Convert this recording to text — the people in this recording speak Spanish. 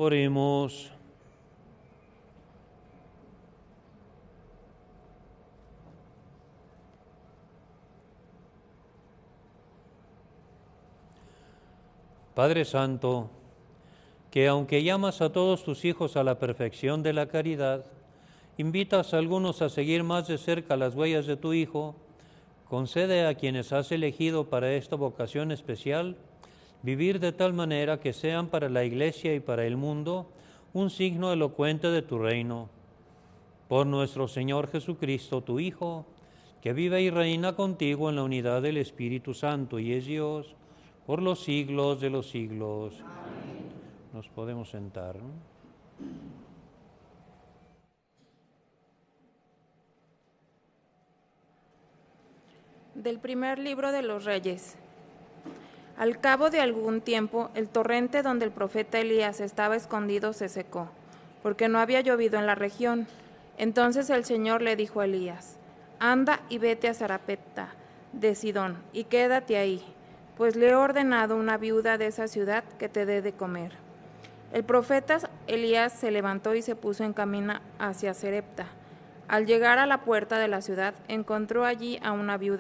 Oremos. Padre Santo, que aunque llamas a todos tus hijos a la perfección de la caridad, invitas a algunos a seguir más de cerca las huellas de tu Hijo, concede a quienes has elegido para esta vocación especial vivir de tal manera que sean para la Iglesia y para el mundo un signo elocuente de tu reino. Por nuestro Señor Jesucristo, tu Hijo, que vive y reina contigo en la unidad del Espíritu Santo y es Dios, por los siglos de los siglos. Amén. Nos podemos sentar, ¿no? Del primer libro de los Reyes. Al cabo de algún tiempo, el torrente donde el profeta Elías estaba escondido se secó, porque no había llovido en la región. Entonces el Señor le dijo a Elías: «Anda y vete a Sarepta de Sidón, y quédate ahí, pues le he ordenado a una viuda de esa ciudad que te dé de comer». El profeta Elías se levantó y se puso en camino hacia Sarepta. Al llegar a la puerta de la ciudad, encontró allí a una viuda